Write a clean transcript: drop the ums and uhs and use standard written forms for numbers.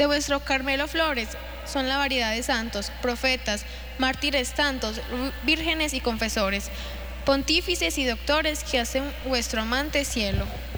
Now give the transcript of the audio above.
De vuestro Carmelo flores son la variedad de santos, profetas, mártires tantos, vírgenes y confesores, pontífices y doctores que hacen vuestro amante cielo.